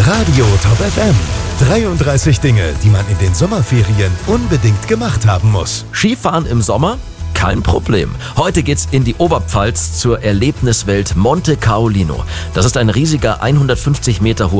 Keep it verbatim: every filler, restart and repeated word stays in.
Radio Top F M. dreiunddreißig Dinge, die man in den Sommerferien unbedingt gemacht haben muss. Skifahren im Sommer? Kein Problem. Heute geht's in die Oberpfalz zur Erlebniswelt Monte Caolino. Das ist ein riesiger hundertfünfzig Meter hoher